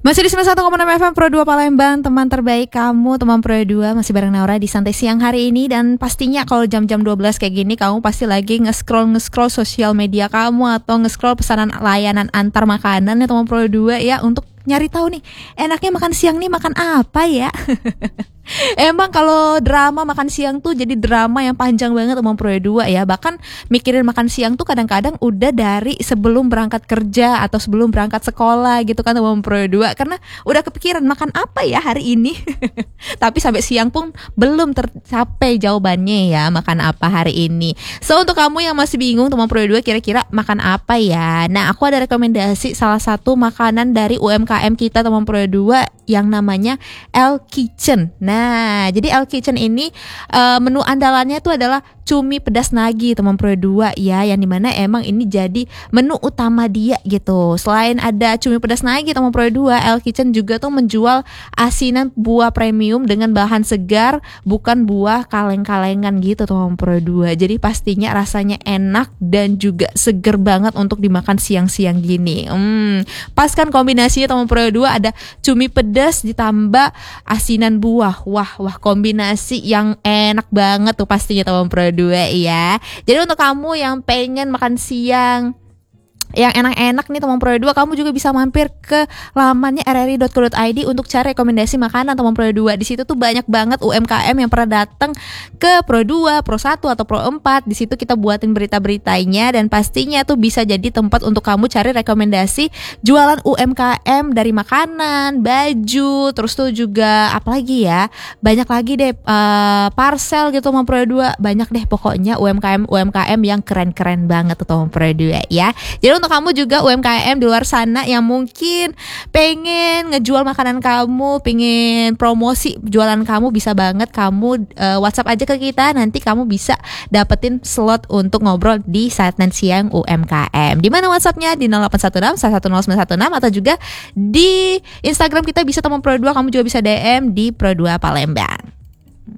Masih di 91,6 FM Pro 2 Palembang, teman terbaik kamu, teman Pro 2. Masih bareng Naura di Santai Siang hari ini. Dan pastinya kalau jam-jam 12 kayak gini, kamu pasti lagi nge-scroll sosial media kamu, atau nge-scroll pesanan layanan antar makanan ya teman Pro 2 ya, untuk nyari tahu nih, enaknya makan siang nih makan apa ya. Emang kalau drama makan siang tuh jadi drama yang panjang banget teman Pro 2 ya. Bahkan mikirin makan siang tuh kadang-kadang udah dari sebelum berangkat kerja atau sebelum berangkat sekolah gitu kan teman Pro 2, karena udah kepikiran makan apa ya hari ini. Tapi sampai siang pun belum tercapai jawabannya ya, makan apa hari ini. So untuk kamu yang masih bingung teman Pro 2 kira-kira makan apa ya, nah aku ada rekomendasi salah satu makanan dari UMKM kita teman Pro 2 yang namanya El Kitchen. Nah, jadi El Kitchen ini menu andalannya itu adalah cumi pedas nagi teman Pro 2 ya, yang dimana emang ini jadi menu utama dia gitu. Selain ada cumi pedas nagi teman Pro 2, El Kitchen juga tuh menjual asinan buah premium dengan bahan segar, bukan buah kaleng-kalengan gitu teman Pro 2. Jadi pastinya rasanya enak dan juga seger banget untuk dimakan siang-siang gini. Pas kan kombinasinya teman Pro 2, ada cumi pedas ditambah asinan buah. Wah, kombinasi yang enak banget tuh pastinya teman Pro 2 ya. Jadi untuk kamu yang pengen makan siang yang enak-enak nih teman Pro 2, kamu juga bisa mampir ke lamannya rri.co.id untuk cari rekomendasi makanan teman Pro 2. Di situ tuh banyak banget UMKM yang pernah datang ke Pro 2, Pro 1 atau Pro 4. Di situ kita buatin berita-beritanya, dan pastinya tuh bisa jadi tempat untuk kamu cari rekomendasi jualan UMKM dari makanan, baju, terus tuh juga apalagi ya, banyak lagi deh parcel gitu teman Pro 2. Banyak deh pokoknya UMKM yang keren-keren banget tuh teman Pro 2 ya. Jadi untuk kamu juga UMKM di luar sana yang mungkin pengen ngejual makanan kamu, pengen promosi jualan kamu, bisa banget kamu WhatsApp aja ke kita. Nanti kamu bisa dapetin slot untuk ngobrol di Saat Siang UMKM. Di mana WhatsAppnya? Di 0816 110916, atau juga di Instagram kita bisa teman Pro 2. Kamu juga bisa DM di Pro 2 Palembang.